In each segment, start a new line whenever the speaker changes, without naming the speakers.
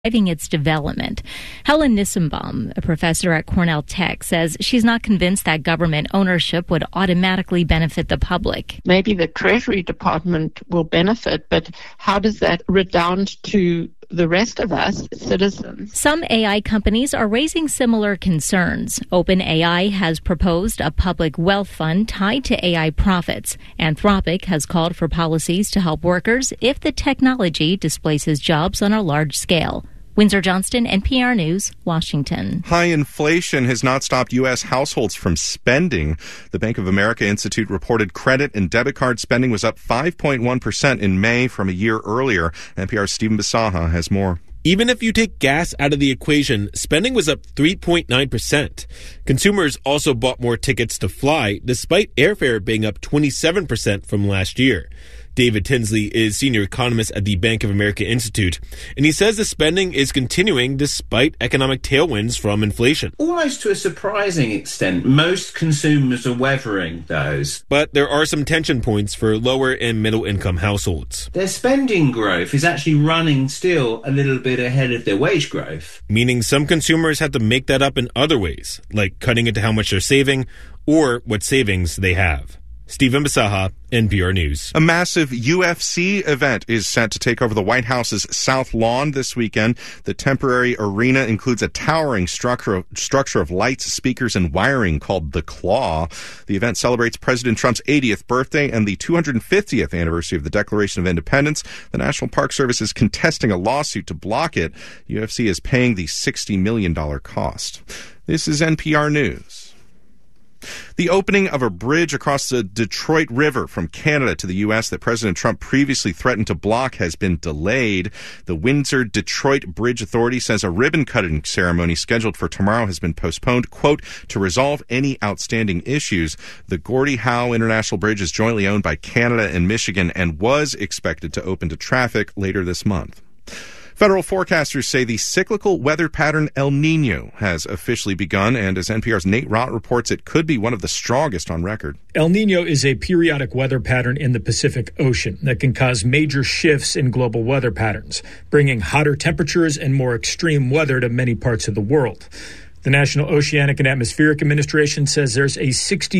driving its development. Helen Nissenbaum, a professor at Cornell Tech, says she's not convinced that government ownership would automatically benefit the public.
Maybe the Treasury Department will benefit, but how does that redound to the rest of us, citizens?
Some AI companies are raising similar concerns. OpenAI has proposed a public wealth fund tied to AI profits. Anthropic has called for policies to help workers if the technology displaces jobs on a large scale. Windsor Johnston, NPR News, Washington.
High inflation has not stopped U.S. households from spending. The Bank of America Institute reported credit and debit card spending was up 5.1% in May from a year earlier. NPR's Stephen Bisaha has more.
Even if you take gas out of the equation, spending was up 3.9%. Consumers also bought more tickets to fly, despite airfare being up 27% from last year. David Tinsley is senior economist at the Bank of America Institute, and he says the spending is continuing despite economic tailwinds from inflation.
Almost to a surprising extent, most consumers are weathering those.
But there are some tension points for lower and middle income households.
Their spending growth is actually running still a little bit ahead of their wage growth.
Meaning some consumers have to make that up in other ways, like cutting into how much they're saving or what savings they have. Stephen Bisaha, NPR News.
A massive UFC event is set to take over the White House's South Lawn this weekend. The temporary arena includes a towering structure of lights, speakers, and wiring called The Claw. The event celebrates President Trump's 80th birthday and the 250th anniversary of the Declaration of Independence. The National Park Service is contesting a lawsuit to block it. UFC is paying the $60 million cost. This is NPR News. The opening of a bridge across the Detroit River from Canada to the U.S. that President Trump previously threatened to block has been delayed. The Windsor-Detroit Bridge Authority says a ribbon-cutting ceremony scheduled for tomorrow has been postponed, quote, to resolve any outstanding issues. The Gordie Howe International Bridge is jointly owned by Canada and Michigan and was expected to open to traffic later this month. Federal forecasters say the cyclical weather pattern El Niño has officially begun, and as NPR's Nate Rott reports, it could be one of the strongest on record.
El Niño is a periodic weather pattern in the Pacific Ocean that can cause major shifts in global weather patterns, bringing hotter temperatures and more extreme weather to many parts of the world. The National Oceanic and Atmospheric Administration says there's a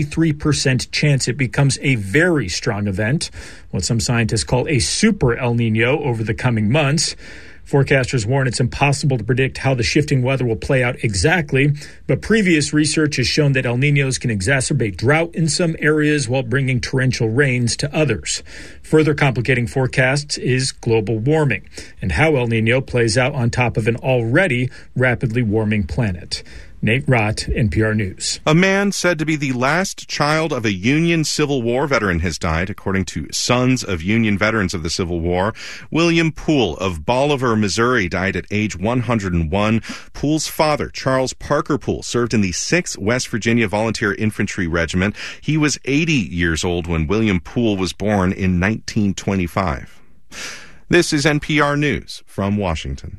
63% chance it becomes a very strong event, what some scientists call a super El Niño, over the coming months. Forecasters warn it's impossible to predict how the shifting weather will play out exactly, but previous research has shown that El Niños can exacerbate drought in some areas while bringing torrential rains to others. Further complicating forecasts is global warming and how El Niño plays out on top of an already rapidly warming planet. Nate Rott, NPR News.
A man said to be the last child of a Union Civil War veteran has died, according to Sons of Union Veterans of the Civil War. William Poole of Bolivar, Missouri, died at age 101. Poole's father, Charles Parker Poole, served in the 6th West Virginia Volunteer Infantry Regiment. He was 80 years old when William Poole was born in 1925. This is NPR News from Washington.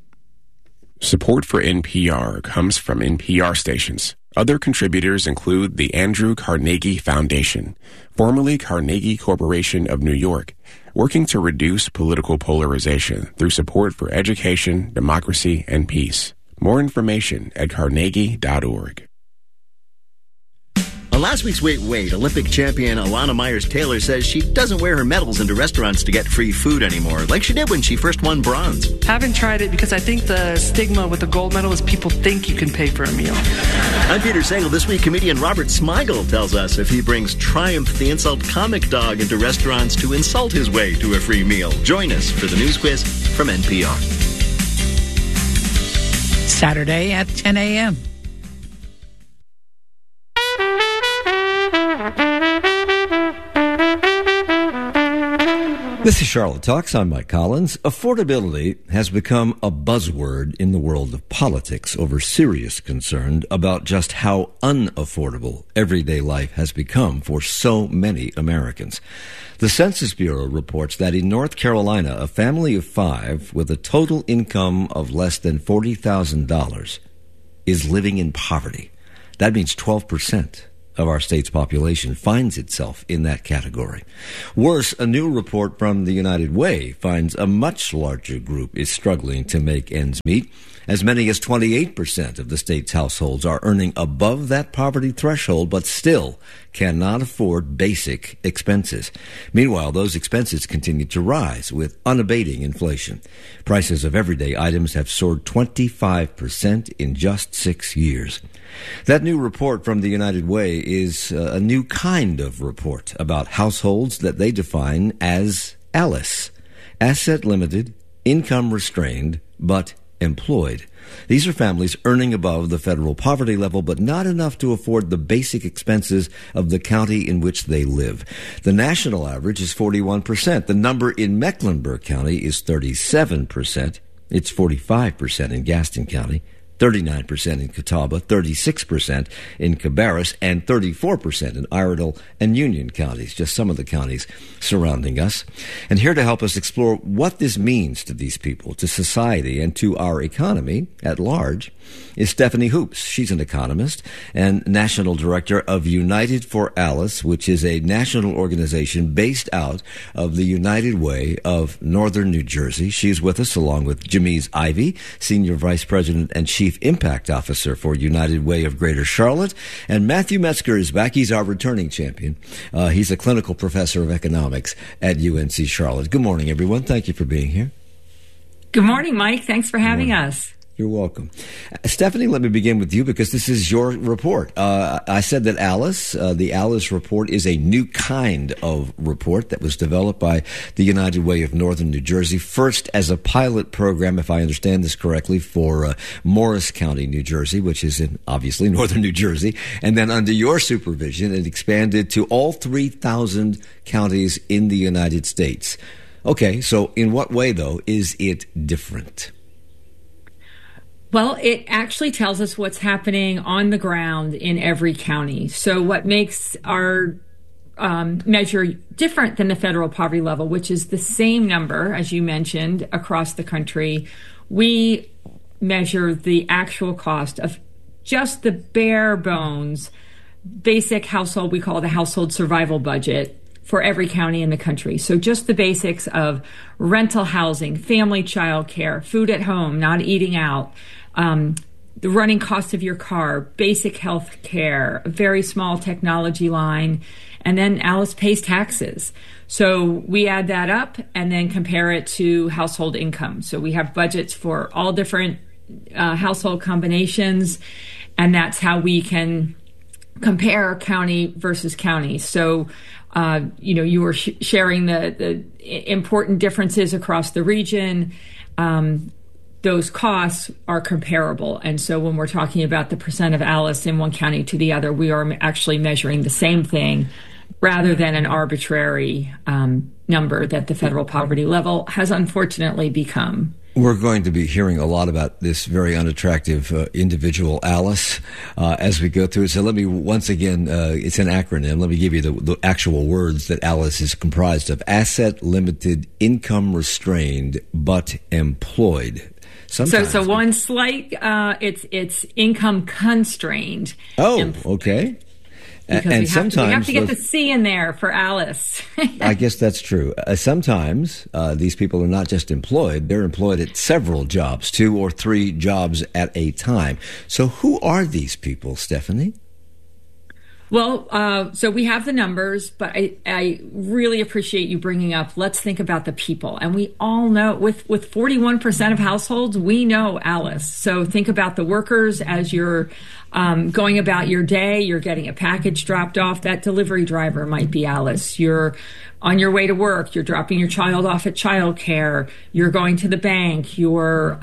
Support for NPR comes from NPR stations. Other contributors include the Andrew Carnegie Foundation, formerly Carnegie Corporation of New York, working to reduce political polarization through support for education, democracy, and peace. More information at carnegie.org.
On last week's Wait, Wait, Olympic champion Alana Myers-Taylor says she doesn't wear her medals into restaurants to get free food anymore, like she did when she first won bronze.
Haven't tried it because I think the stigma with the gold medal is people think you can pay for a meal.
I'm Peter Sagal. This week, comedian Robert Smigel tells us if he brings Triumph the Insult Comic Dog into restaurants to insult his way to a free meal. Join us for the news quiz from NPR.
Saturday at 10 a.m.
This is Charlotte Talks. I'm Mike Collins. Affordability has become a buzzword in the world of politics over serious concern about just how unaffordable everyday life has become for so many Americans. The Census Bureau reports that in North Carolina, a family of 5 with a total income of less than $40,000 is living in poverty. That means 12%. of our state's population finds itself in that category. Worse, a new report from the United Way finds a much larger group is struggling to make ends meet. As many as 28% of the state's households are earning above that poverty threshold, but still cannot afford basic expenses. Meanwhile, those expenses continue to rise with unabating inflation. Prices of everyday items have soared 25% in just 6 years. That new report from the United Way is a new kind of report about households that they define as ALICE, asset limited, income restrained, but employed. These are families earning above the federal poverty level, but not enough to afford the basic expenses of the county in which they live. The national average is 41%. The number in Mecklenburg County is 37%. It's 45% in Gaston County, 39% in Catawba, 36% in Cabarrus, and 34% in Iredell and Union counties, just some of the counties surrounding us. And here to help us explore what this means to these people, to society, and to our economy at large is Stephanie Hoops. She's an economist and national director of United for Alice, which is a national organization based out of the United Way of Northern New Jersey. She's with us along with Jamise Ivey, Senior Vice President and Chief Impact Officer for United Way of Greater Charlotte. And Matthew Metzger is back. He's our returning champion. He's a clinical professor of economics at UNC Charlotte. Good morning, everyone. Thank you for being here.
Good morning, Mike. Thanks for having us.
You're welcome. Stephanie, let me begin with you because this is your report. I said that the Alice report is a new kind of report that was developed by the United Way of Northern New Jersey, first as a pilot program, if I understand this correctly, for Morris County, New Jersey, which is in, obviously, Northern New Jersey. And then under your supervision, it expanded to all 3,000 counties in the United States. Okay, so in what way, though, is it different?
Well, it actually tells us what's happening on the ground in every county. So what makes our measure different than the federal poverty level, which is the same number, as you mentioned, across the country, we measure the actual cost of just the bare bones basic household, we call it a household survival budget, for every county in the country. So just the basics of rental housing, family child care, food at home, not eating out, the running cost of your car, basic health care, a very small technology line, and then Alice pays taxes. So we add that up and then compare it to household income. So we have budgets for all different household combinations, and that's how we can compare county versus county. So you were sharing the important differences across the region. Those costs are comparable. And so when we're talking about the percent of Alice in one county to the other, we are actually measuring the same thing rather than an arbitrary number that the federal poverty level has unfortunately become.
We're going to be hearing a lot about this very unattractive individual, Alice, as we go through. So let me, once again, it's an acronym. Let me give you the actual words that Alice is comprised of. Asset limited, income restrained, but employed.
So one slight, it's income constrained.
Oh, okay.
Because sometimes we have to get the C in there for Alice.
I guess that's true. Sometimes these people are not just employed, they're employed at several jobs, 2 or 3 jobs at a time. So who are these people, Stephanie?
Well, so we have the numbers, but I really appreciate you bringing up, let's think about the people. And we all know, with 41% of households, we know Alice. So think about the workers as you're going about your day, you're getting a package dropped off. That delivery driver might be Alice. You're on your way to work, you're dropping your child off at childcare, you're going to the bank, you're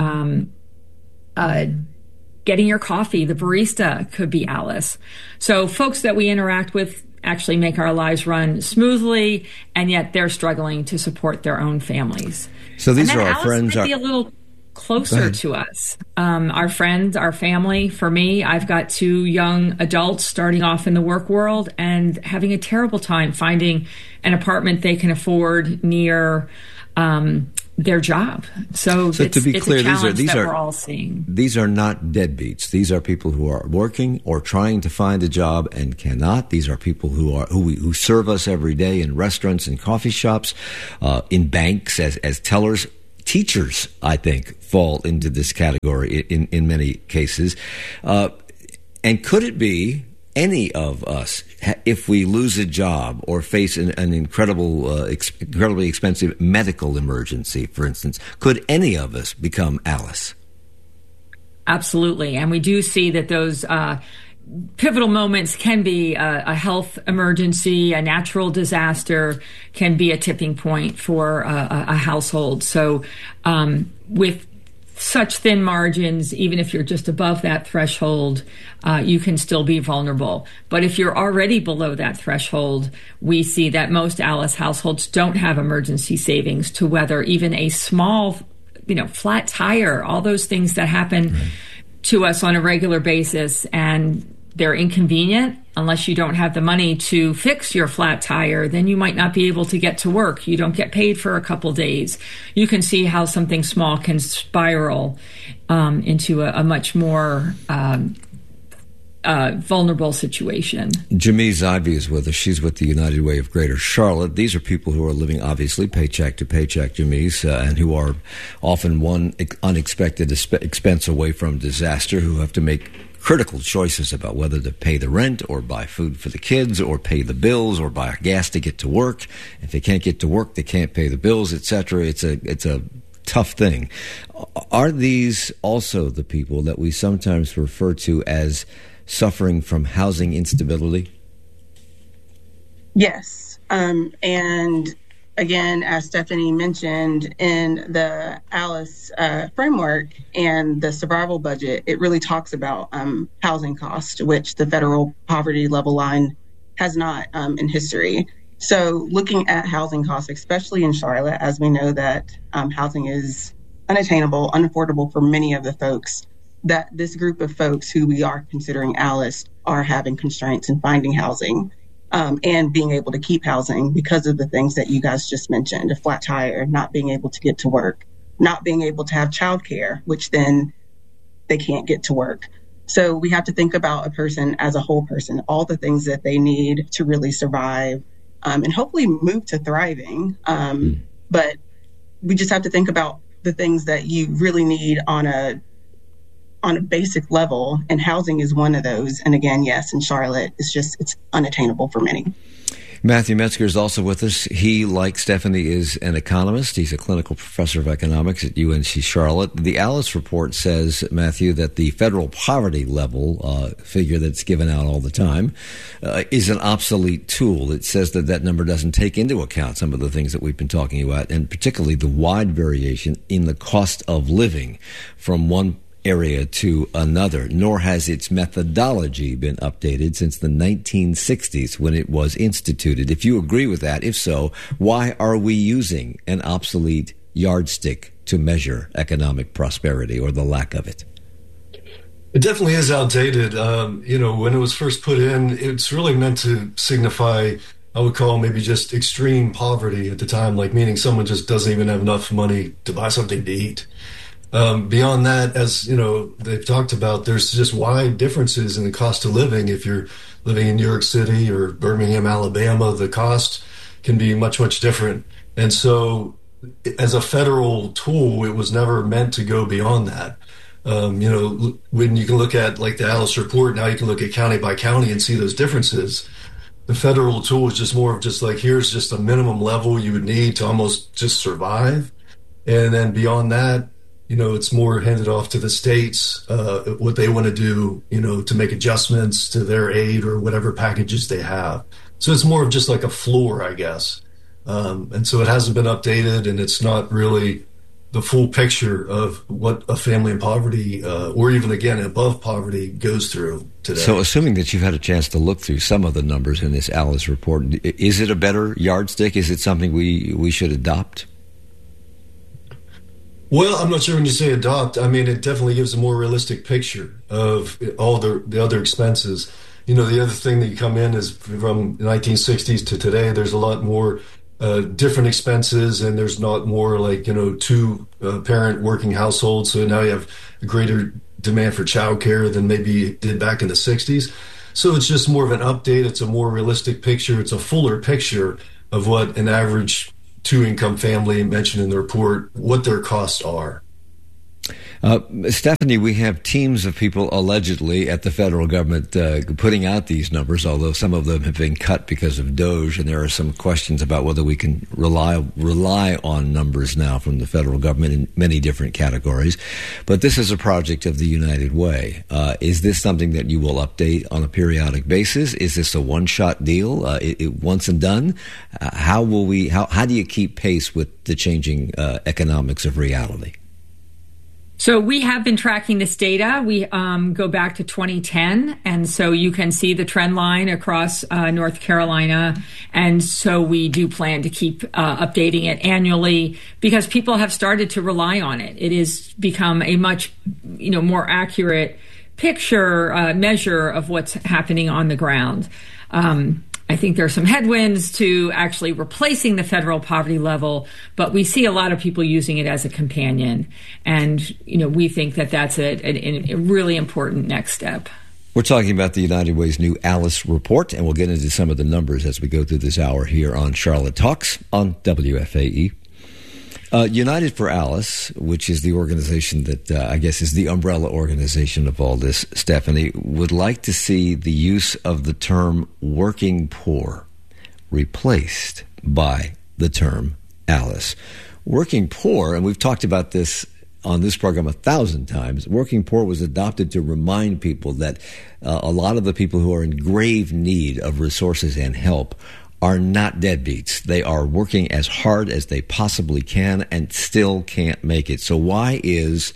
getting your coffee, the barista could be Alice. So folks that we interact with actually make our lives run smoothly, and yet they're struggling to support their own families.
So these are our
Alice
friends.
Might be a little closer to us. Our friends, our family. For me, I've got 2 young adults starting off in the work world and having a terrible time finding an apartment they can afford near their job. So
to be clear,
it's a challenge
these
that we're all seeing.
These are not deadbeats. These are people who are working or trying to find a job and cannot. These are people who serve us every day in restaurants and coffee shops, in banks as tellers. Teachers, I think, fall into this category in many cases. And could it be any of us, if we lose a job or face an incredibly expensive medical emergency, for instance, could any of us become Alice?
Absolutely. And we do see that those pivotal moments can be a health emergency, a natural disaster, can be a tipping point for a household. So with such thin margins, even if you're just above that threshold, you can still be vulnerable. But if you're already below that threshold, we see that most Alice households don't have emergency savings to weather even a small, flat tire, all those things that happen to us on a regular basis. And they're inconvenient. Unless you don't have the money to fix your flat tire, then you might not be able to get to work. You don't get paid for a couple days. You can see how something small can spiral into a much more vulnerable situation.
Jamise Ivey is with us. She's with the United Way of Greater Charlotte. These are people who are living, obviously, paycheck to paycheck, Jamise, and who are often one unexpected expense away from disaster, who have to make critical choices about whether to pay the rent or buy food for the kids or pay the bills or buy gas to get to work. If they can't get to work, they can't pay the bills, etc. It's a tough thing. Are these also the people that we sometimes refer to as suffering from housing instability?
Yes. And again, as Stephanie mentioned, in the Alice framework and the survival budget, it really talks about housing cost, which the federal poverty level line has not in history. So looking at housing costs, especially in Charlotte, as we know that housing is unattainable, unaffordable for many of the folks, that this group of folks who we are considering Alice are having constraints in finding housing. And being able to keep housing because of the things that you guys just mentioned, a flat tire, not being able to get to work, not being able to have childcare, which then they can't get to work. So we have to think about a person as a whole person, all the things that they need to really survive and hopefully move to thriving. But we just have to think about the things that you really need on a basic level, and housing is one of those. And again, yes, in Charlotte, it's unattainable for many.
Matthew Metzger is also with us. He, like Stephanie, is an economist. He's a clinical professor of economics at UNC Charlotte. The Alice report says, Matthew, that the federal poverty level figure that's given out all the time is an obsolete tool. It says that number doesn't take into account some of the things that we've been talking about, and particularly the wide variation in the cost of living from one area to another, nor has its methodology been updated since the 1960s when it was instituted. If you agree with that, if so, why are we using an obsolete yardstick to measure economic prosperity or the lack of it?
It definitely is outdated. When it was first put in, it's really meant to signify, I would call maybe just extreme poverty at the time, like meaning someone just doesn't even have enough money to buy something to eat. Beyond that, as they've talked about, there's just wide differences in the cost of living. If you're living in New York City or Birmingham, Alabama, the cost can be much, much different. And so as a federal tool, it was never meant to go beyond that. When you can look at like the Alice report, now you can look at county by county and see those differences. The federal tool is just more of just like, here's just a minimum level you would need to almost just survive. And then beyond that, it's more handed off to the states, what they want to do, to make adjustments to their aid or whatever packages they have. So it's more of just like a floor, I guess. And so it hasn't been updated, and it's not really the full picture of what a family in poverty, or even, again, above poverty, goes through today.
So assuming that you've had a chance to look through some of the numbers in this Alice report, is it a better yardstick? Is it something we should adopt?
Well, I'm not sure when you say adopt. I mean, it definitely gives a more realistic picture of all the other expenses. The other thing that you come in is from the 1960s to today, there's a lot more different expenses, and there's not more like, two parent working households. So now you have a greater demand for childcare than maybe it did back in the 60s. So it's just more of an update. It's a more realistic picture. It's a fuller picture of what an average 2-income family mentioned in the report, what their costs are.
Stephanie, we have teams of people allegedly at the federal government putting out these numbers, although some of them have been cut because of DOGE, and there are some questions about whether we can rely on numbers now from the federal government in many different categories. But this is a project of the United Way. Is this something that you will update on a periodic basis? Is this a one-shot deal, once and done? How do you keep pace with the changing economics of reality?
So we have been tracking this data. We go back to 2010, and so you can see the trend line across North Carolina. And so we do plan to keep updating it annually because people have started to rely on it. It has become a much, more accurate picture, measure of what's happening on the ground. I think there are some headwinds to actually replacing the federal poverty level, but we see a lot of people using it as a companion. And, we think that that's a really important next step.
We're talking about the United Way's new ALICE report, and we'll get into some of the numbers as we go through this hour here on Charlotte Talks on WFAE. United for Alice, which is the organization that I guess is the umbrella organization of all this, Stephanie, would like to see the use of the term working poor replaced by the term Alice. Working poor, and we've talked about this on this program 1,000 times, working poor was adopted to remind people that a lot of the people who are in grave need of resources and help are not deadbeats. They are working as hard as they possibly can and still can't make it. So why is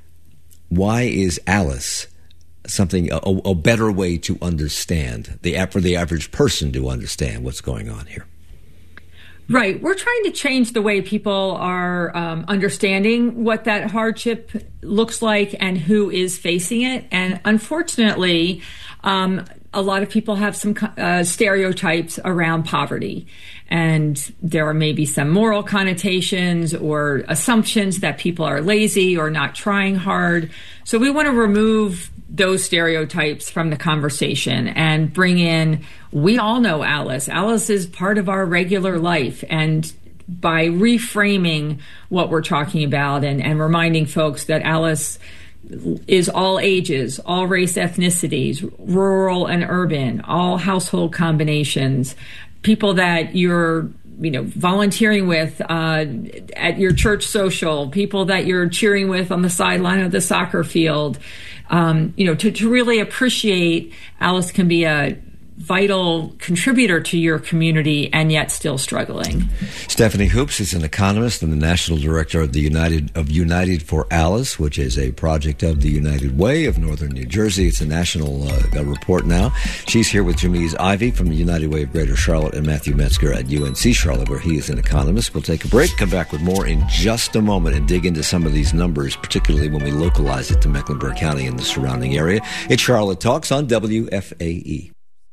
Alice something, a better way to understand, for the average person to understand what's going on here?
Right. We're trying to change the way people are understanding what that hardship looks like and who is facing it. And unfortunately, a lot of people have some stereotypes around poverty, and there are maybe some moral connotations or assumptions that people are lazy or not trying hard. So we want to remove those stereotypes from the conversation and bring in, we all know Alice. Alice is part of our regular life, and by reframing what we're talking about and reminding folks that Alice is all ages, all race ethnicities, rural and urban, all household combinations, people that you're volunteering with at your church social, people that you're cheering with on the sideline of the soccer field. To really appreciate Alice can be a vital contributor to your community and yet still struggling.
Stephanie Hoops is an economist and the national director of United for Alice, which is a project of the United Way of Northern New Jersey. It's a national report now. She's here with Jamiz Ivey from the United Way of Greater Charlotte and Matthew Metzger at UNC Charlotte, where he is an economist. We'll take a break, come back with more in just a moment and dig into some of these numbers, particularly when we localize it to Mecklenburg County and the surrounding area. It's Charlotte Talks on WFAE.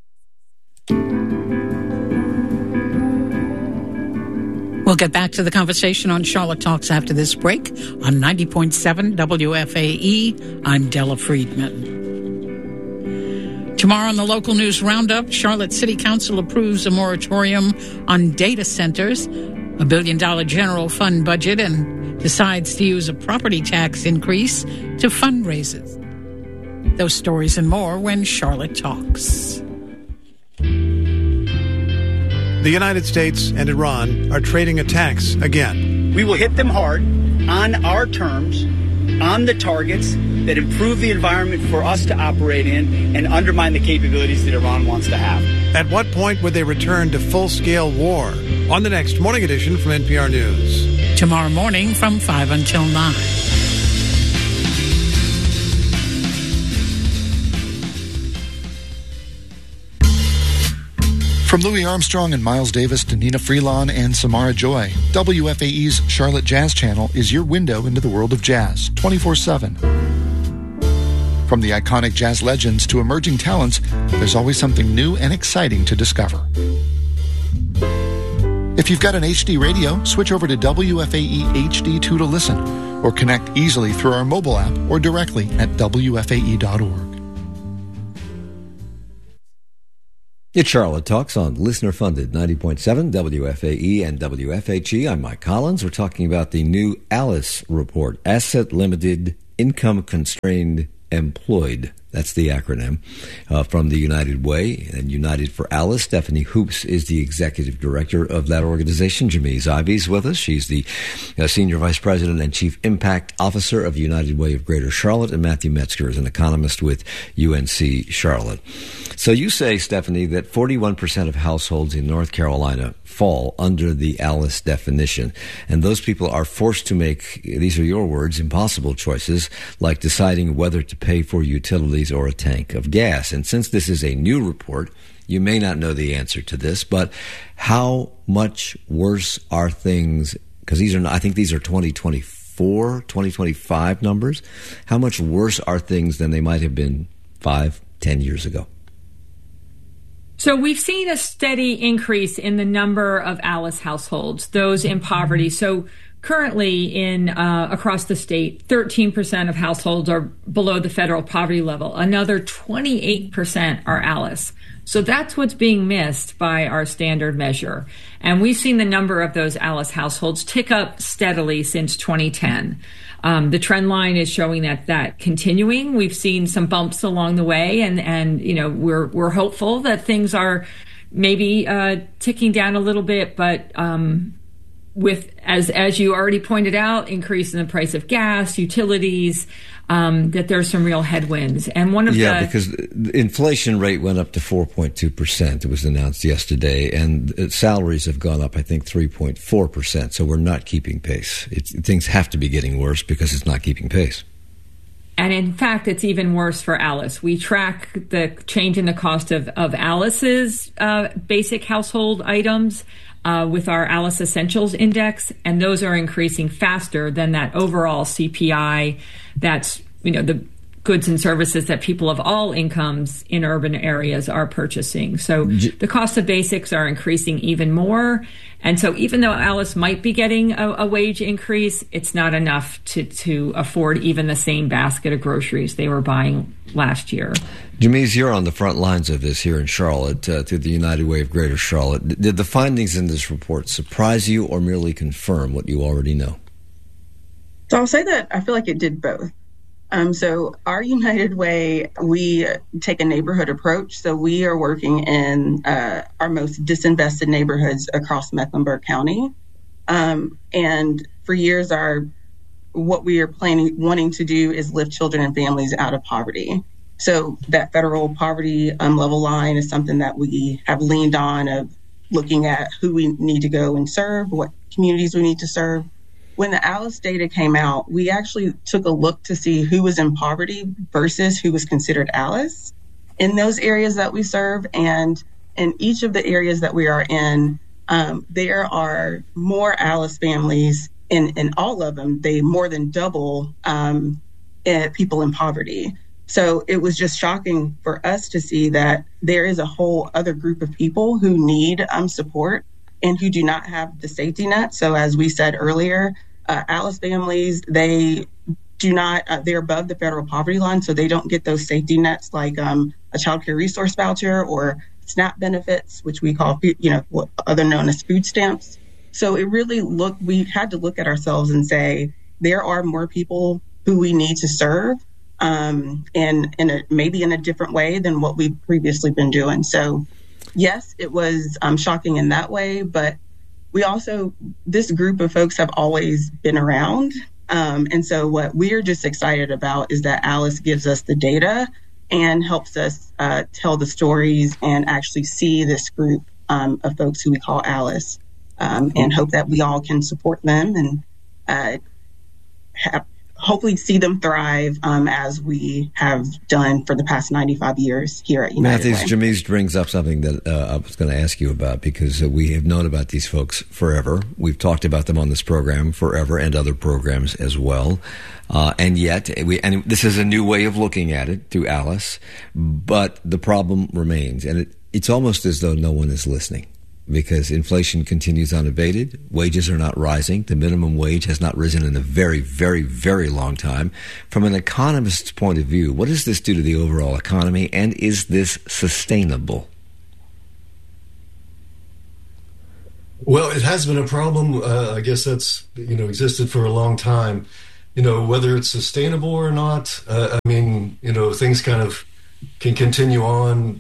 We'll get back to the conversation on Charlotte Talks after this break on 90.7 WFAE. I'm Della Friedman. Tomorrow on the local news roundup, Charlotte City Council approves a moratorium on data centers, $1 billion general fund budget, and decides to use a property tax increase to fundraisers. Those stories and more when Charlotte Talks.
The United States and Iran are trading attacks again.
We will hit them hard on our terms, on the targets that improve the environment for us to operate in and undermine the capabilities that Iran wants to have.
At what point would they return to full-scale war? On the next Morning Edition from NPR News.
Tomorrow morning from 5 until 9.
From Louis Armstrong and Miles Davis to Nina Freelon and Samara Joy, WFAE's Charlotte Jazz Channel is your window into the world of jazz, 24/7. From the iconic jazz legends to emerging talents, there's always something new and exciting to discover. If you've got an HD radio, switch over to WFAE HD2 to listen, or connect easily through our mobile app or directly at WFAE.org.
It's Charlotte Talks on listener-funded 90.7 WFAE and WFHE. I'm Mike Collins. We're talking about the new ALICE report, Asset Limited, Income Constrained, Employed. That's the acronym from the United Way and United for Alice. Stephanie Hoops is the executive director of that organization. Jamiz Ivy's with us. She's the senior vice president and chief impact officer of United Way of Greater Charlotte. And Matthew Metzger is an economist with UNC Charlotte. So you say, Stephanie, that 41% of households in North Carolina fall under the ALICE definition. And those people are forced to make, these are your words, impossible choices, like deciding whether to pay for utilities or a tank of gas. And since this is a new report, you may not know the answer to this, but how much worse are things? Because I think these are 2024, 2025 numbers. How much worse are things than they might have been 5, 10 years ago?
So we've seen a steady increase in the number of ALICE households, those in poverty. So currently across the state, 13% of households are below the federal poverty level. Another 28% are ALICE. So that's what's being missed by our standard measure. And we've seen the number of those ALICE households tick up steadily since 2010. The trend line is showing that continuing. We've seen some bumps along the way, and we're hopeful that things are maybe ticking down a little bit, but with, as you already pointed out, increase in the price of gas, utilities, that there's some real headwinds. And
because the inflation rate went up to 4.2%. It was announced yesterday, and salaries have gone up, I think, 3.4%. So we're not keeping pace. Things have to be getting worse because it's not keeping pace.
And in fact, it's even worse for ALICE. We track the change in the cost of ALICE's basic household items with our ALICE Essentials Index, and those are increasing faster than that overall CPI. That's, the goods and services that people of all incomes in urban areas are purchasing. So the cost of basics are increasing even more. And so even though ALICE might be getting a wage increase, it's not enough to afford even the same basket of groceries they were buying last year.
Jamiz, you're on the front lines of this here in Charlotte through the United Way of Greater Charlotte. Did the findings in this report surprise you or merely confirm what you already know?
So I'll say that I feel like it did both. So our United Way, we take a neighborhood approach. So we are working in our most disinvested neighborhoods across Mecklenburg County. And for years, what we are wanting to do is lift children and families out of poverty. So that federal poverty level line is something that we have leaned on, of looking at who we need to go and serve, what communities we need to serve. When the ALICE data came out, we actually took a look to see who was in poverty versus who was considered ALICE in those areas that we serve. And in each of the areas that we are in, there are more ALICE families in all of them. They more than double people in poverty. So it was just shocking for us to see that there is a whole other group of people who need support and who do not have the safety net. So as we said earlier, ALICE families, they're above the federal poverty line, so they don't get those safety nets like a child care resource voucher or SNAP benefits, which we call, what other known as food stamps. So it really we had to look at ourselves and say, there are more people who we need to serve, and maybe in a different way than what we've previously been doing. So yes, it was shocking in that way, but this group of folks have always been around. And so what we're just excited about is that ALICE gives us the data and helps us tell the stories and actually see this group of folks who we call ALICE, and hope that we all can support them and hopefully see them thrive as we have done for the past 95 years here at United Way.
Jamiz brings up something that I was going to ask you about, because we have known about these folks forever. We've talked about them on this program forever and other programs as well. And yet, this is a new way of looking at it through ALICE, but the problem remains. And it's almost as though no one is listening. because inflation continues unabated. Wages are not rising. The minimum wage has not risen in a very, very, very long time. From an economist's point of view, what does this do to the overall economy, and is this sustainable?
Well, it has been a problem. I guess that's, existed for a long time. Whether it's sustainable or not, things kind of can continue on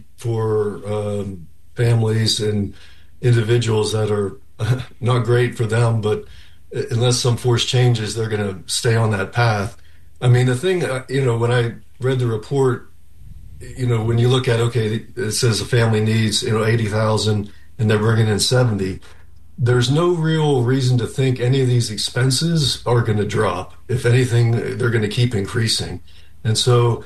for families and individuals that are not great for them, but unless some force changes, they're going to stay on that path. I mean, the thing, when I read the report, when you look at, it says a family needs, $80,000 and they're bringing in 70. There's no real reason to think any of these expenses are going to drop. If anything, they're going to keep increasing. And so,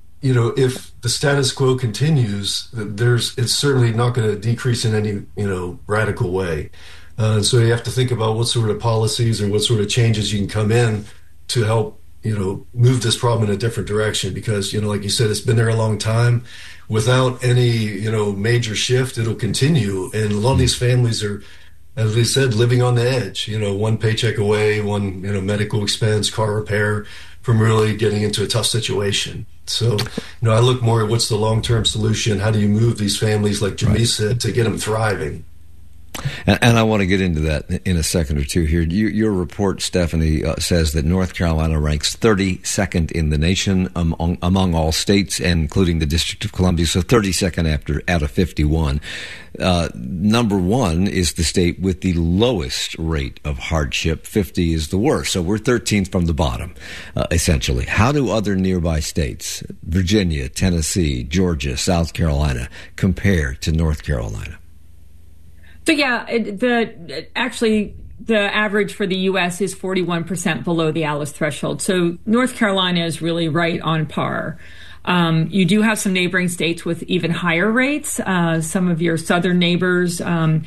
if the status quo continues, it's certainly not going to decrease in any, radical way. And so you have to think about what sort of policies or what sort of changes you can come in to help, move this problem in a different direction. Because, like you said, it's been there a long time. Without any, major shift, it'll continue. And a lot of these families are, as we said, living on the edge, one paycheck away, one, medical expense, car repair, from really getting into a tough situation. So, I look more at what's the long-term solution. How do you move these families, like Jimmy said, to get them thriving?
And I want to get into that in a second or two here. Your report, Stephanie, says that North Carolina ranks 32nd in the nation among all states, including the District of Columbia, so 32nd out of 51. Number one is the state with the lowest rate of hardship. 50 is the worst. So we're 13th from the bottom, essentially. How do other nearby states, Virginia, Tennessee, Georgia, South Carolina, compare to North Carolina?
So the average for the U.S. is 41% below the ALICE threshold. So North Carolina is really right on par. You do have some neighboring states with even higher rates. Some of your southern neighbors are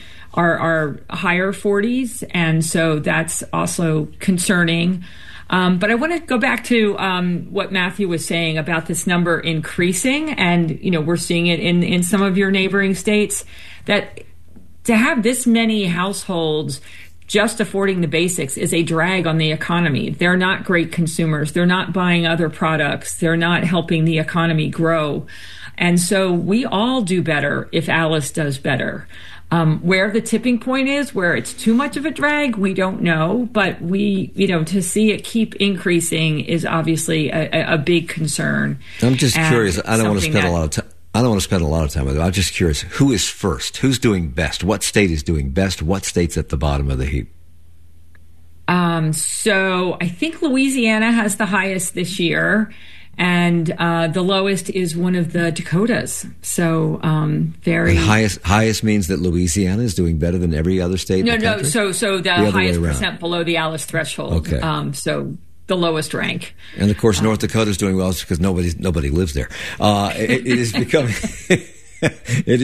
higher 40s, and so that's also concerning. But I want to go back to what Matthew was saying about this number increasing, and we're seeing it in some of your neighboring states, that to have this many households just affording the basics is a drag on the economy. They're not great consumers. They're not buying other products. They're not helping the economy grow. And so we all do better if ALICE does better. Where the tipping point is, where it's too much of a drag, we don't know. But to see it keep increasing is obviously a big concern.
I'm just curious. I don't want to spend a lot of time with it. I'm just curious, who is first? Who's doing best? What state is doing best? What state's at the bottom of the heap?
So I think Louisiana has the highest this year, and the lowest is one of the Dakotas. So very...
And highest means that Louisiana is doing better than every other state in the country?
So the highest percent below the ALICE threshold.
Okay.
So the lowest rank.
And of course, North Dakota is doing well because nobody lives there. It is becoming it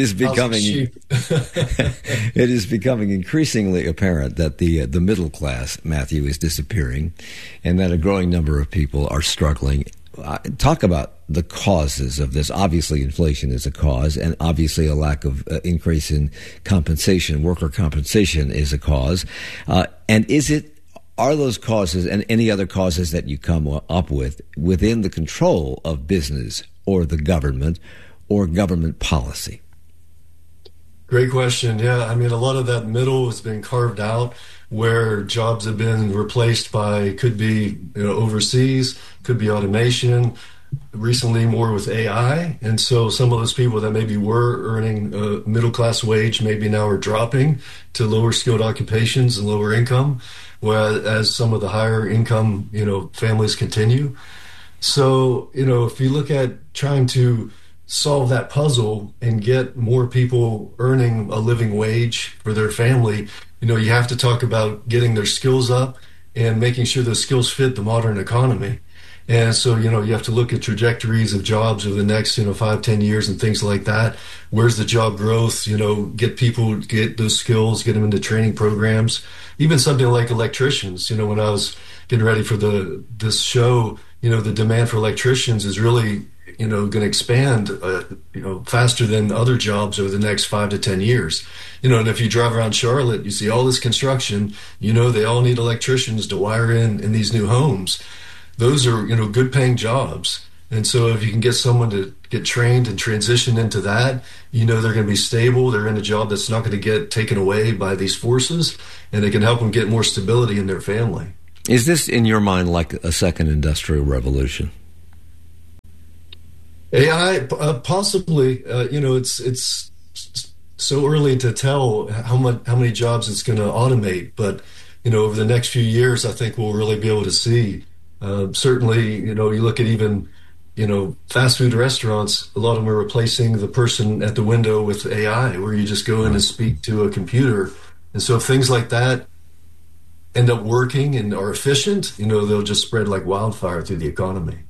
is becoming increasingly apparent that the middle class, Matthew, is disappearing, and that a growing number of people are struggling. Talk about the causes of this. Obviously, inflation is a cause, and obviously a lack of increase in compensation, worker compensation, is a cause. Are those causes and any other causes that you come up with within the control of business or the government or government policy?
Great question. Yeah, I mean, a lot of that middle has been carved out, where jobs have been replaced by, could be overseas, could be automation, recently more with AI. And so some of those people that maybe were earning a middle class wage maybe now are dropping to lower skilled occupations and lower income, whereas some of the higher income, families continue. So, if you look at trying to solve that puzzle and get more people earning a living wage for their family, you have to talk about getting their skills up and making sure those skills fit the modern economy. And so, you have to look at trajectories of jobs over the next, 5-10 years and things like that. Where's the job growth? Get people, get those skills, get them into training programs. Even something like electricians. When I was getting ready for this show, the demand for electricians is really going to expand, faster than other jobs over the next 5 to 10 years. And if you drive around Charlotte, you see all this construction. They all need electricians to wire in these new homes. Those are, good paying jobs. And so if you can get someone to get trained and transition into that, they're going to be stable. They're in a job that's not going to get taken away by these forces, and it can help them get more stability in their family.
Is this, in your mind, like a second industrial revolution?
AI, possibly. It's so early to tell how many jobs it's going to automate. But, over the next few years, I think we'll really be able to see. Certainly, you look at even, fast food restaurants, a lot of them are replacing the person at the window with AI, where you just go in and speak to a computer. And so if things like that end up working and are efficient, they'll just spread like wildfire through the economy.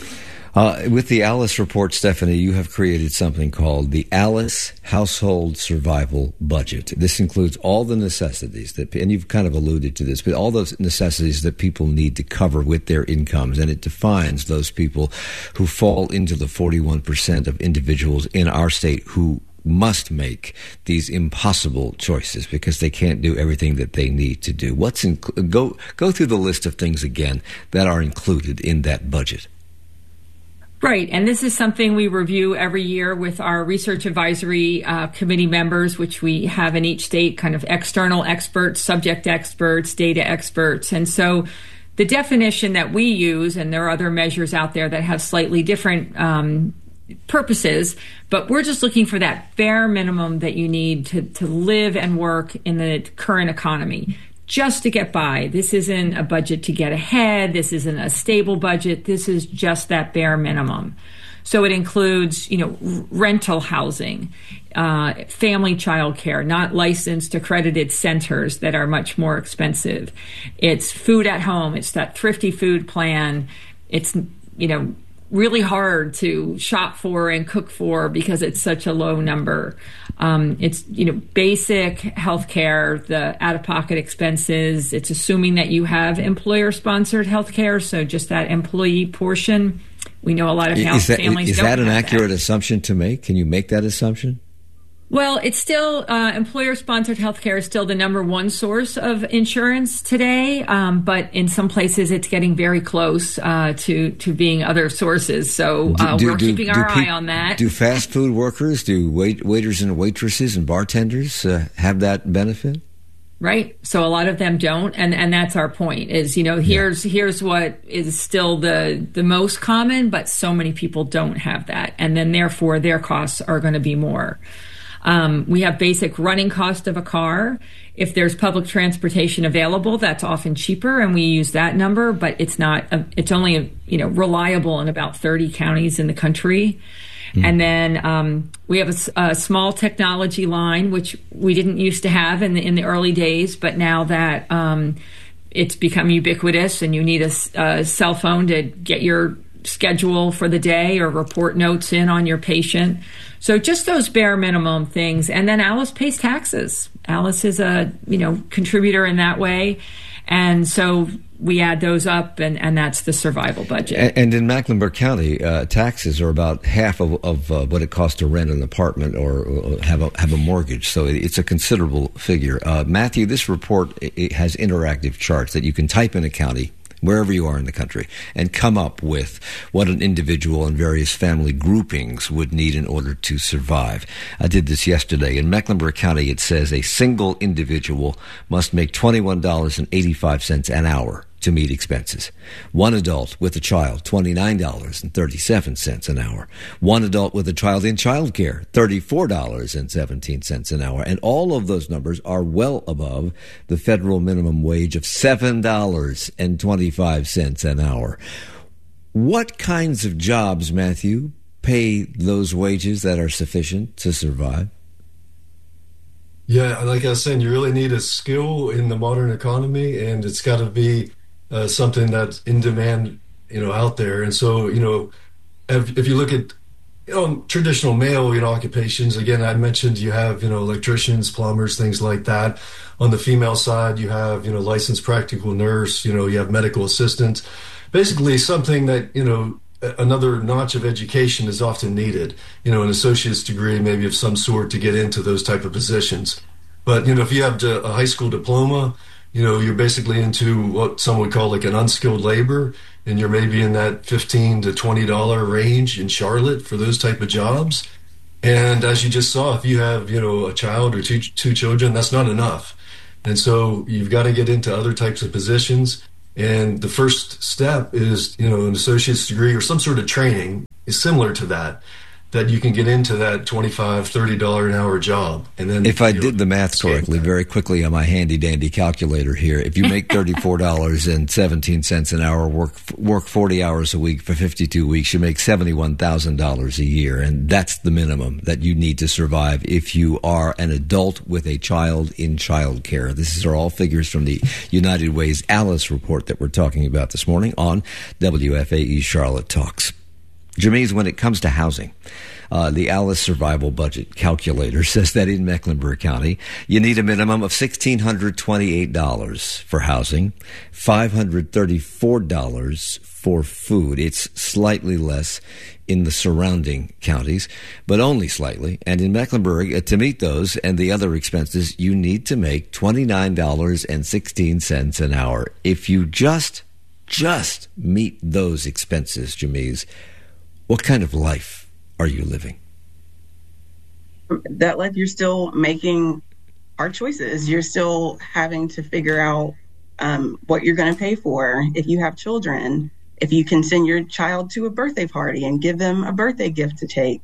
With the Alice Report, Stephanie, you have created something called the Alice Household Survival Budget. This includes all the necessities and you've kind of alluded to this, but all those necessities that people need to cover with their incomes, and it defines those people who fall into the 41% of individuals in our state who must make these impossible choices because they can't do everything that they need to do. Go through the list of things again that are included in that budget.
Right. And this is something we review every year with our research advisory committee members, which we have in each state, kind of external experts, subject experts, data experts. And so the definition that we use, and there are other measures out there that have slightly different purposes, but we're just looking for that bare minimum that you need to live and work in the current economy. Just to get by. This isn't a budget to get ahead. This isn't a stable budget. This is just that bare minimum. So it includes, rental housing, family childcare, not licensed accredited centers that are much more expensive. It's food at home. It's that thrifty food plan. It's, really hard to shop for and cook for because it's such a low number. It's, basic health care, the out-of-pocket expenses. It's assuming that you have employer-sponsored health care, so just that employee portion. We know a lot of families don't have that.
Is that an accurate assumption to make? Can you make that assumption?
Well, it's still employer-sponsored healthcare is still the number one source of insurance today, but in some places it's getting very close to being other sources. So we're keeping our eye on that. Do
fast food workers, do waiters and waitresses and bartenders have that benefit?
Right. So a lot of them don't, and that's our point. Is here's what is still the most common, but so many people don't have that, and then therefore their costs are going to be more. We have basic running cost of a car. If there's public transportation available, that's often cheaper, and we use that number, but it's not. It's only reliable in about 30 counties in the country. And then we have a small technology line, which we didn't used to have in the early days, but now that it's become ubiquitous, and you need a cell phone to get your schedule for the day or report notes in on your patient. So just those bare minimum things. And then Alice pays taxes. Alice is a, contributor in that way. And so we add those up, and that's the survival budget.
And in Mecklenburg County, taxes are about half of what it costs to rent an apartment or have a mortgage. So it's a considerable figure. Matthew, this report it has interactive charts that you can type in a county, wherever you are in the country, and come up with what an individual and various family groupings would need in order to survive. I did this yesterday. In Mecklenburg County, it says a single individual must make $21.85 an hour to meet expenses. One adult with a child, $29.37 an hour. One adult with a child in childcare, $34.17 an hour. And all of those numbers are well above the federal minimum wage of $7.25 an hour. What kinds of jobs, Matthew, pay those wages that are sufficient to survive?
Yeah, like I was saying, you really need a skill in the modern economy, and it's got to be something that's in demand, out there. And so, if you look at traditional male, occupations, again, I mentioned you have, electricians, plumbers, things like that. On the female side, you have, licensed practical nurse, you have medical assistants. Basically something that, another notch of education is often needed, an associate's degree maybe of some sort to get into those type of positions. But, if you have a high school diploma, you're basically into what some would call like an unskilled labor, and you're maybe in that $15 to $20 range in Charlotte for those type of jobs. And as you just saw, if you have, a child or two children, that's not enough. And so you've got to get into other types of positions. And the first step is, an associate's degree or some sort of training is similar to that you can get into that $25, $30 an hour job. And then,
if I did the math correctly, very quickly on my handy dandy calculator here, if you make $34.17 an hour, work 40 hours a week for 52 weeks, you make $71,000 a year. And that's the minimum that you need to survive if you are an adult with a child in child care. These are all figures from the United Way's Alice report that we're talking about this morning on WFAE Charlotte Talks. Jameez, when it comes to housing, the Alice Survival Budget Calculator says that in Mecklenburg County, you need a minimum of $1,628 for housing, $534 for food. It's slightly less in the surrounding counties, but only slightly. And in Mecklenburg, to meet those and the other expenses, you need to make $29.16 an hour. If you just meet those expenses, Jameez, what kind of life are you living?
That life, you're still making hard choices. You're still having to figure out what you're going to pay for. If you have children, if you can send your child to a birthday party and give them a birthday gift to take,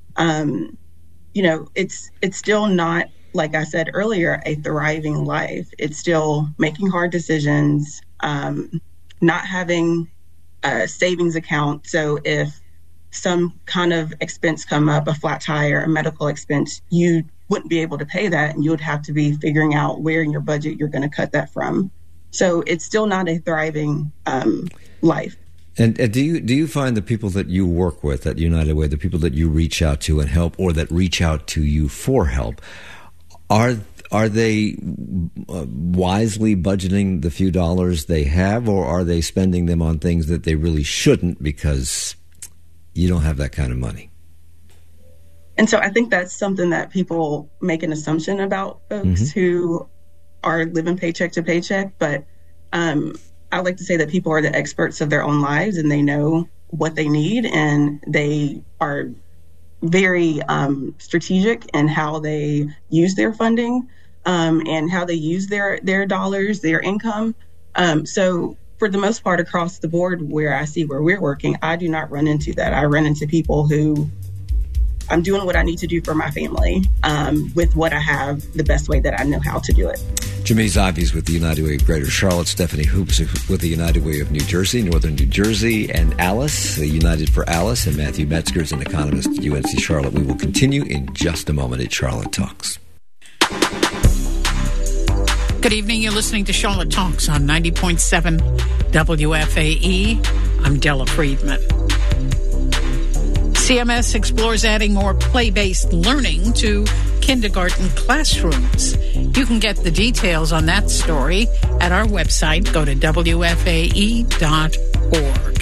it's still not, like I said earlier, a thriving life. It's still making hard decisions, not having a savings account. So if some kind of expense come up, a flat tire, a medical expense, you wouldn't be able to pay that, and you would have to be figuring out where in your budget you're going to cut that from. So it's still not a thriving life.
And do you find the people that you work with at United Way, the people that you reach out to and help, or that reach out to you for help, are they wisely budgeting the few dollars they have, or are they spending them on things that they really shouldn't because you don't have that kind of money?
And so I think that's something that people make an assumption about folks who are living paycheck to paycheck. But I like to say that people are the experts of their own lives, and they know what they need, and they are very strategic in how they use their funding and how they use their dollars, their income. So for the most part, across the board, where we're working, I do not run into that. I run into people who, I'm doing what I need to do for my family with what I have, the best way that I know how to do it.
Jameez Ives with the United Way of Greater Charlotte, Stephanie Hoops with the United Way of New Jersey, Northern New Jersey, and Alice, United for Alice, and Matthew Metzger is an economist at UNC Charlotte. We will continue in just a moment at Charlotte Talks.
Good evening. You're listening to Charlotte Talks on 90.7 WFAE. I'm Della Friedman. CMS explores adding more play-based learning to kindergarten classrooms. You can get the details on that story at our website. Go to WFAE.org.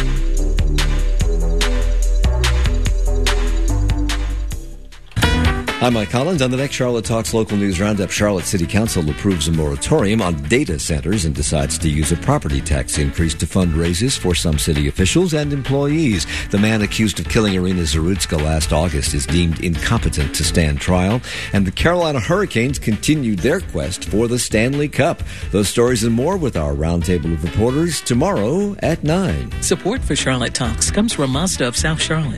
I'm Mike Collins. On the next Charlotte Talks Local News Roundup, Charlotte City Council approves a moratorium on data centers and decides to use a property tax increase to fund raises for some city officials and employees. The man accused of killing Irina Zarutska last August is deemed incompetent to stand trial. And the Carolina Hurricanes continued their quest for the Stanley Cup. Those stories and more with our roundtable of reporters tomorrow at 9.
Support for Charlotte Talks comes from Mazda of South Charlotte.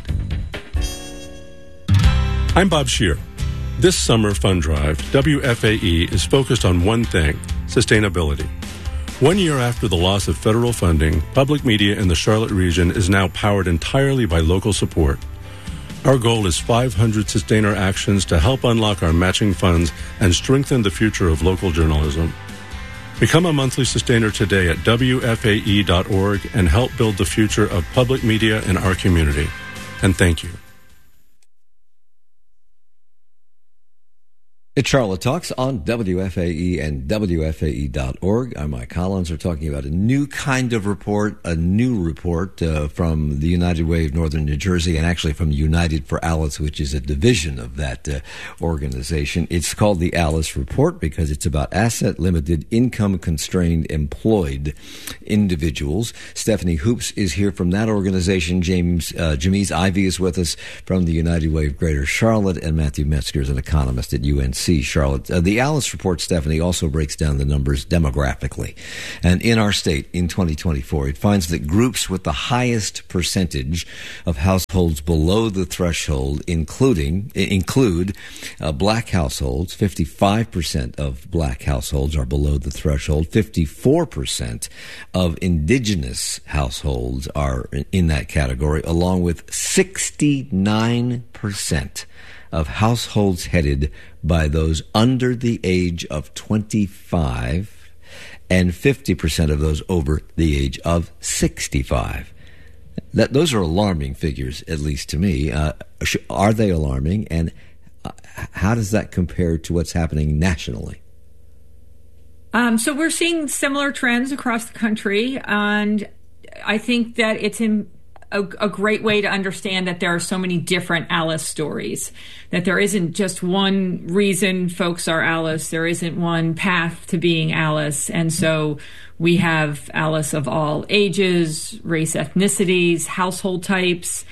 I'm Bob Scheer. This summer fund drive, WFAE is focused on one thing: sustainability. 1 year after the loss of federal funding, public media in the Charlotte region is now powered entirely by local support. Our goal is 500 sustainer actions to help unlock our matching funds and strengthen the future of local journalism. Become a monthly sustainer today at WFAE.org and help build the future of public media in our community. And thank you.
It's Charlotte Talks on WFAE and WFAE.org. I'm Mike Collins. We're talking about a new kind of report, from the United Way of Northern New Jersey, and actually from United for Alice, which is a division of that organization. It's called the Alice Report because it's about asset-limited, income-constrained, employed individuals. Stephanie Hoops is here from that organization. Jamise Ivey is with us from the United Way of Greater Charlotte, and Matthew Metzger is an economist at UNC Charlotte. The Alice Report, Stephanie, also breaks down the numbers demographically. And in our state, in 2024, it finds that groups with the highest percentage of households below the threshold include black households. 55% of black households are below the threshold. 54% of indigenous households are in that category, along with 69% of households headed by those under the age of 25 and 50% of those over the age of 65. Those are alarming figures, at least to me. Are they alarming? And how does that compare to what's happening nationally?
So we're seeing similar trends across the country, and I think that it's a great way to understand that there are so many different Alice stories, that there isn't just one reason folks are Alice, there isn't one path to being Alice. And so we have Alice of all ages, race, ethnicities, household types,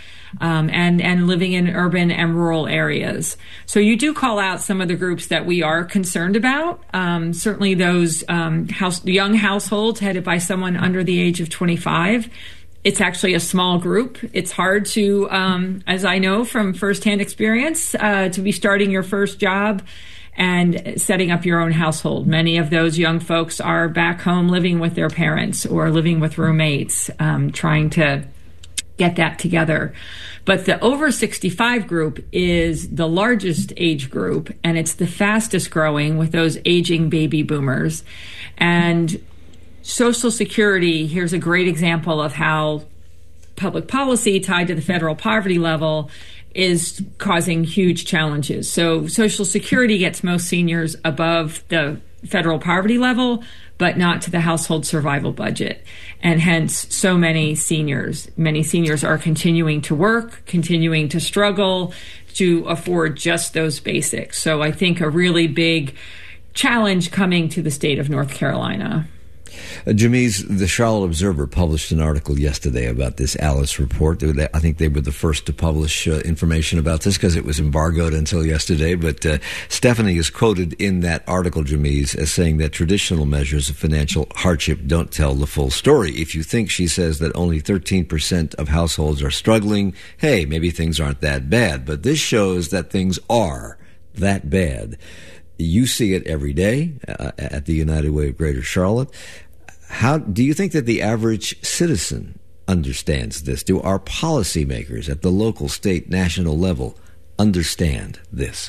and living in urban and rural areas. So you do call out some of the groups that we are concerned about. Certainly those young households headed by someone under the age of 25. It's actually a small group. It's hard to, as I know from firsthand experience, to be starting your first job and setting up your own household. Many of those young folks are back home living with their parents or living with roommates, trying to get that together. But the over 65 group is the largest age group, and it's the fastest growing with those aging baby boomers. And Social Security, here's a great example of how public policy tied to the federal poverty level is causing huge challenges. So Social Security gets most seniors above the federal poverty level, but not to the household survival budget. And hence, so many seniors are continuing to work, continuing to struggle to afford just those basics. So I think a really big challenge coming to the state of North Carolina.
Jamise, the Charlotte Observer published an article yesterday about this Alice report. I think they were the first to publish information about this because it was embargoed until yesterday. But Stephanie is quoted in that article, Jamise, as saying that traditional measures of financial hardship don't tell the full story. If you think, she says, that only 13% of households are struggling, hey, maybe things aren't that bad. But this shows that things are that bad. You see it every day at the United Way of Greater Charlotte. How do you think that the average citizen understands this? Do our policymakers at the local, state, national level understand this?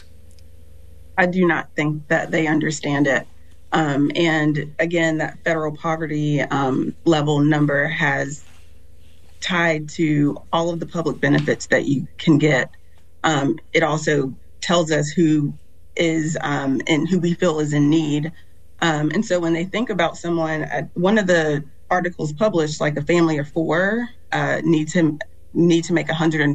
I do not think that they understand it. And again, that federal poverty level number has tied to all of the public benefits that you can get. It also tells us who is and who we feel is in need. And so when they think about someone, one of the articles published, like a family of four need to make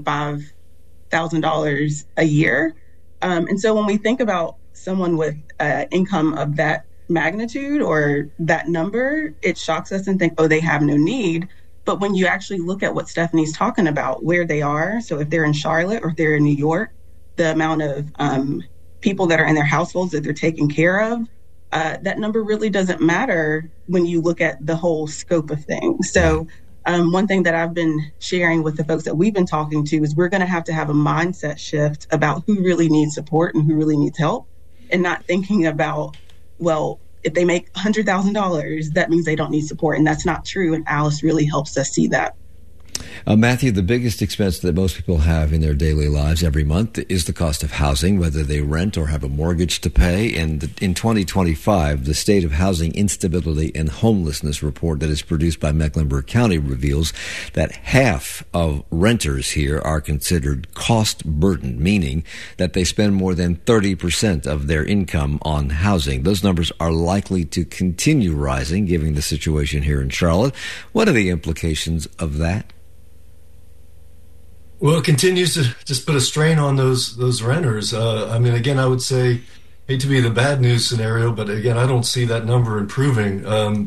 $105,000 a year. And so when we think about someone with income of that magnitude or that number, it shocks us and think, oh, they have no need. But when you actually look at what Stephanie's talking about, where they are, so if they're in Charlotte or if they're in New York, the amount of people that are in their households that they're taking care of, that number really doesn't matter when you look at the whole scope of things. So one thing that I've been sharing with the folks that we've been talking to is we're going to have a mindset shift about who really needs support and who really needs help, and not thinking about, well, if they make $100,000, that means they don't need support. And that's not true. And Alice really helps us see that.
Matthew, the biggest expense that most people have in their daily lives every month is the cost of housing, whether they rent or have a mortgage to pay. And in 2025, the State of Housing Instability and Homelessness report that is produced by Mecklenburg County reveals that half of renters here are considered cost-burdened, meaning that they spend more than 30% of their income on housing. Those numbers are likely to continue rising, given the situation here in Charlotte. What are the implications of that?
Well, it continues to just put a strain on those renters. Again, I would say, hate to be the bad news scenario, but again, I don't see that number improving.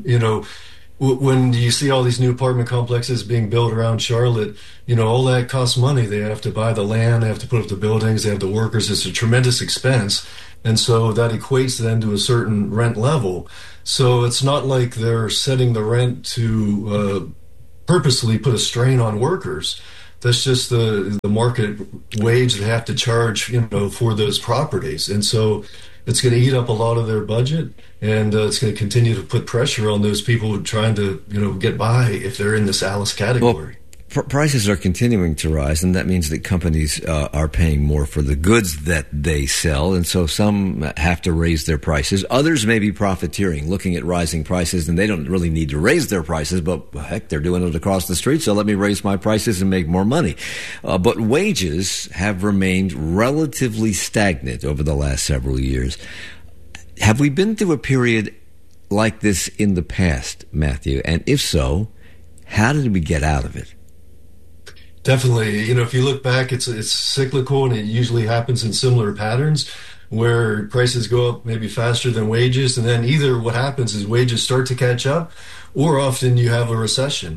When you see all these new apartment complexes being built around Charlotte, all that costs money. They have to buy the land, they have to put up the buildings, they have the workers. It's a tremendous expense. And so that equates then to a certain rent level. So it's not like they're setting the rent to purposely put a strain on workers. That's just the market wage they have to charge, for those properties. And so it's going to eat up a lot of their budget, and it's going to continue to put pressure on those people trying to, get by if they're in this Alice category.
Well, prices are continuing to rise, and that means that companies are paying more for the goods that they sell, and so some have to raise their prices. Others may be profiteering, looking at rising prices, and they don't really need to raise their prices, but heck, they're doing it across the street, so let me raise my prices and make more money. But wages have remained relatively stagnant over the last several years. Have we been through a period like this in the past, Matthew? And if so, how did we get out of it?
Definitely. If you look back, it's cyclical, and it usually happens in similar patterns where prices go up maybe faster than wages. And then either what happens is wages start to catch up, or often you have a recession.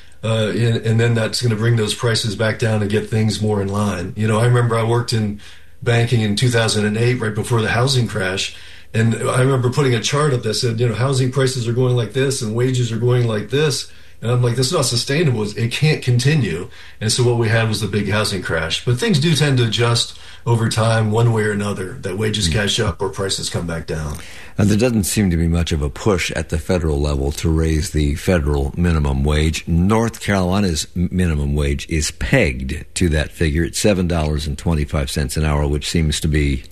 And then that's going to bring those prices back down and get things more in line. I remember I worked in banking in 2008, right before the housing crash. And I remember putting a chart up that said, housing prices are going like this and wages are going like this. And I'm like, this is not sustainable. It can't continue. And so what we had was the big housing crash. But things do tend to adjust over time, one way or another, that wages catch up or prices come back down.
And there doesn't seem to be much of a push at the federal level to raise the federal minimum wage. North Carolina's minimum wage is pegged to that figure at $7.25 an hour, which seems to be,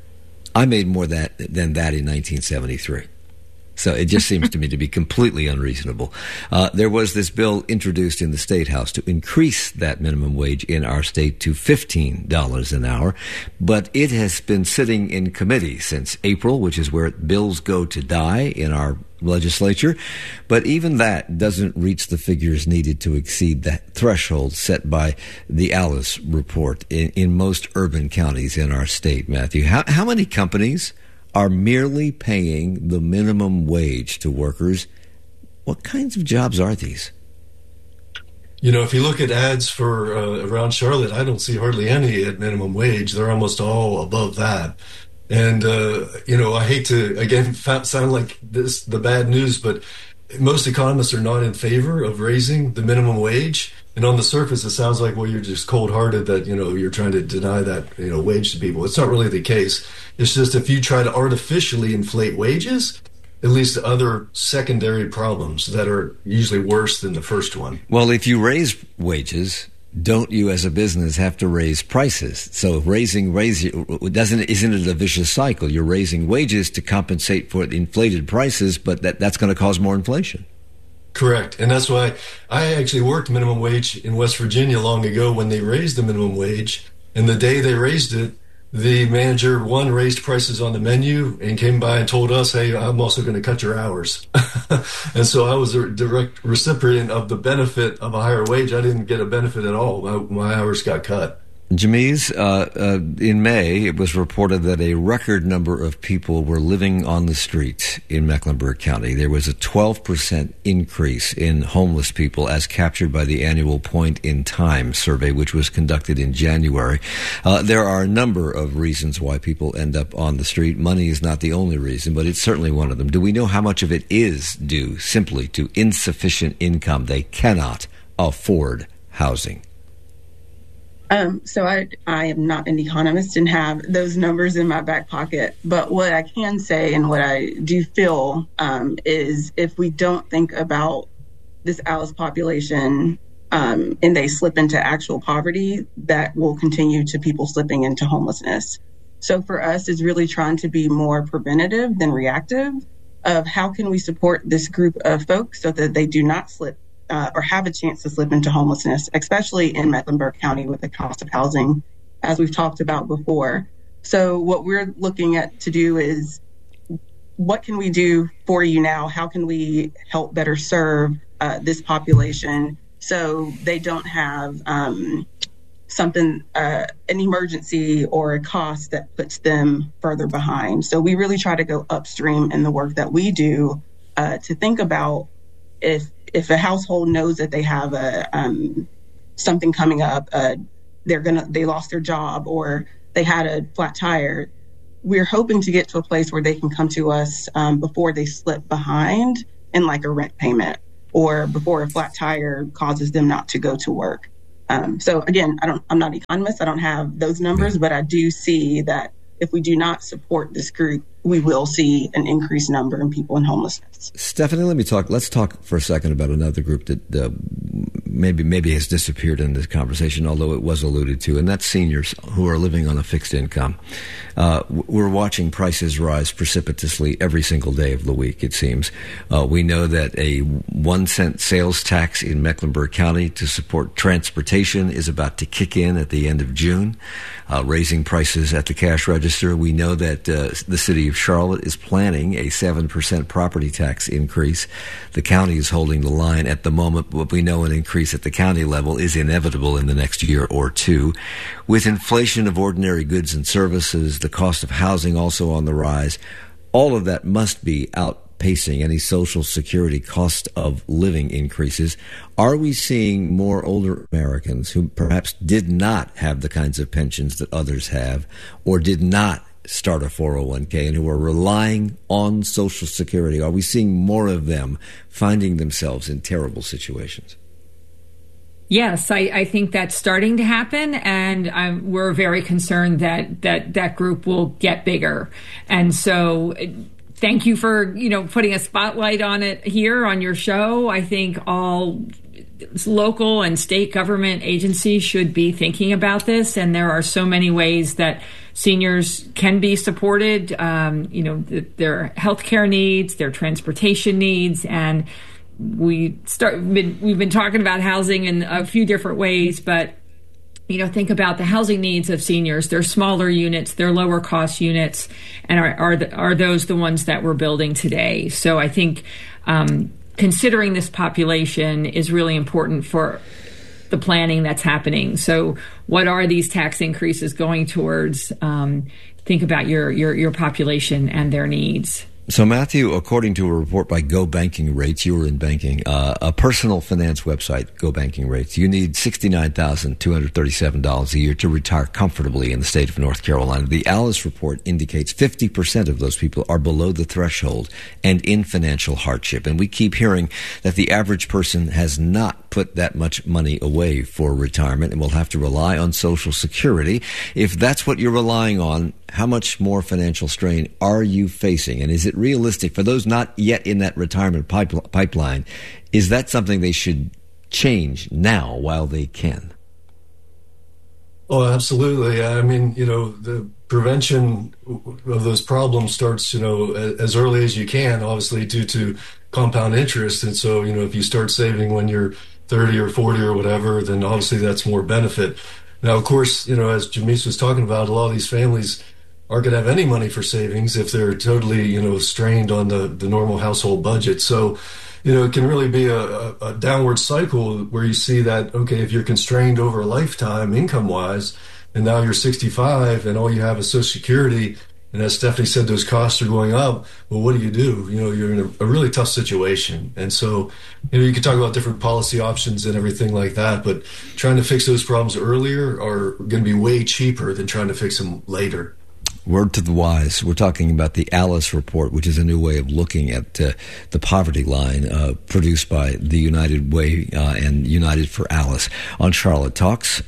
I made more than that in 1973. So it just seems to me to be completely unreasonable. There was this bill introduced in the State House to increase that minimum wage in our state to $15 an hour, but it has been sitting in committee since April, which is where bills go to die in our legislature. But even that doesn't reach the figures needed to exceed that threshold set by the Alice report in most urban counties in our state, Matthew. How many companies are merely paying the minimum wage to workers? What kinds of jobs are these?
If you look at ads for around Charlotte, I don't see hardly any at minimum wage. They're almost all above that. And, I hate to, again, sound like the bad news, but most economists are not in favor of raising the minimum wage. And on the surface, it sounds like, you're just cold-hearted that, you're trying to deny that, wage to people. It's not really the case. It's just if you try to artificially inflate wages, it leads to other secondary problems that are usually worse than the first one.
Well, if you raise wages, don't you as a business have to raise prices? So isn't it a vicious cycle? You're raising wages to compensate for the inflated prices, but that's going to cause more inflation.
Correct. And that's why I actually worked minimum wage in West Virginia long ago when they raised the minimum wage. And the day they raised it, the manager, raised prices on the menu and came by and told us, hey, I'm also going to cut your hours. And so I was a direct recipient of the benefit of a higher wage. I didn't get a benefit at all. My hours got cut.
Jameez, in May, it was reported that a record number of people were living on the streets in Mecklenburg County. There was a 12% increase in homeless people as captured by the annual Point in Time survey, which was conducted in January. There are a number of reasons why people end up on the street. Money is not the only reason, but it's certainly one of them. Do we know how much of it is due simply to insufficient income? They cannot afford housing.
So I am not an economist and have those numbers in my back pocket. But what I can say and what I do feel is if we don't think about this Alice population and they slip into actual poverty, that will continue to people slipping into homelessness. So for us, it's really trying to be more preventative than reactive of how can we support this group of folks so that they do not slip or have a chance to slip into homelessness, especially in Mecklenburg County with the cost of housing, as we've talked about before. So what we're looking at to do is, what can we do for you now? How can we help better serve this population so they don't have an emergency or a cost that puts them further behind. So we really try to go upstream in the work that we do to think about if a household knows that they have something coming up, they lost their job or they had a flat tire. We're hoping to get to a place where they can come to us before they slip behind in like a rent payment or before a flat tire causes them not to go to work. So again, I'm not an economist. I don't have those numbers, but I do see that if we do not support this group, we will see an increased number in people in homelessness.
Stephanie, let's talk for a second about another group that maybe has disappeared in this conversation, although it was alluded to, and that's seniors who are living on a fixed income. We're watching prices rise precipitously every single day of the week, it seems. We know that a 1-cent sales tax in Mecklenburg County to support transportation is about to kick in at the end of June, raising prices at the cash register. We know that the city of Charlotte is planning a 7% property tax increase. The county is holding the line at the moment, but we know an increase at the county level is inevitable in the next year or two. With inflation of ordinary goods and services, the cost of housing also on the rise, all of that must be outpacing any Social Security cost of living increases. Are we seeing more older Americans who perhaps did not have the kinds of pensions that others have or did not start a 401k and who are relying on Social Security? Are we seeing more of them finding themselves in terrible situations?
Yes, I think that's starting to happen, and we're very concerned that group will get bigger. And so thank you for, putting a spotlight on it here on your show. I think all local and state government agencies should be thinking about this, and there are so many ways that seniors can be supported, their healthcare needs, their transportation needs, and we've been talking about housing in a few different ways, but think about the housing needs of seniors. They're smaller units, they're lower cost units, and are those the ones that we're building today? So I think considering this population is really important for the planning that's happening. So what are these tax increases going towards? Think about your population and their needs.
So, Matthew, according to a report by Go Banking Rates, you were in banking, a personal finance website, Go Banking Rates, you need $69,237 a year to retire comfortably in the state of North Carolina. The Alice report indicates 50% of those people are below the threshold and in financial hardship. And we keep hearing that the average person has not put that much money away for retirement and will have to rely on Social Security. If that's what you're relying on, how much more financial strain are you facing? And is it realistic for those not yet in that retirement pipeline? Is that something they should change now while they can?
Oh, absolutely. I mean, the prevention of those problems starts, as early as you can, obviously due to compound interest. And so, if you start saving when you're 30 or 40 or whatever, then obviously that's more benefit. Now, of course, as Jamise was talking about, a lot of these families aren't going to have any money for savings if they're totally, strained on the normal household budget. So, it can really be a downward cycle where you see that, okay, if you're constrained over a lifetime income-wise, and now you're 65 and all you have is Social Security, and as Stephanie said, those costs are going up, well, what do? You're in a really tough situation. And so, you can talk about different policy options and everything like that, but trying to fix those problems earlier are going to be way cheaper than trying to fix them later.
Word to the wise. We're talking about the Alice Report, which is a new way of looking at the poverty line produced by the United Way and United for Alice on Charlotte Talks on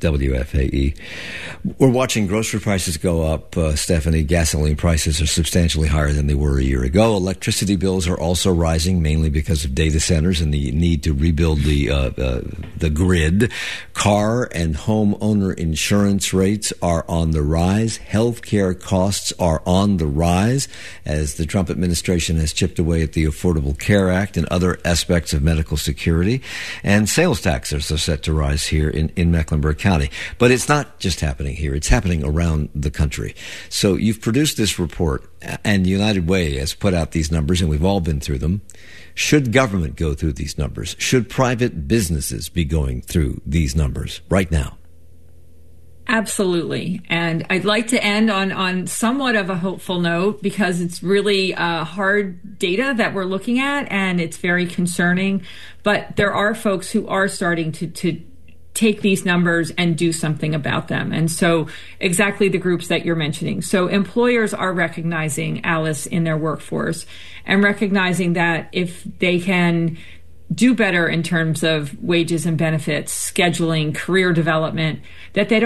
WFAE. We're watching grocery prices go up, Stephanie. Gasoline prices are substantially higher than they were a year ago. Electricity bills are also rising, mainly because of data centers and the need to rebuild the grid. Car and homeowner insurance rates are on the rise. Healthcare costs are on the rise as the Trump administration has chipped away at the Affordable Care Act and other aspects of medical security. And sales taxes are set to rise here in Mecklenburg County. But it's not just happening here. It's happening around the country. So you've produced this report, and United Way has put out these numbers, and we've all been through them. Should government go through these numbers? Should private businesses be going through these numbers right now?
Absolutely. And I'd like to end on somewhat of a hopeful note, because it's really hard data that we're looking at, and it's very concerning. But there are folks who are starting to take these numbers and do something about them. And so exactly the groups that you're mentioning. So employers are recognizing, Alice, in their workforce, and recognizing that if they can do better in terms of wages and benefits, scheduling, career development, that they don't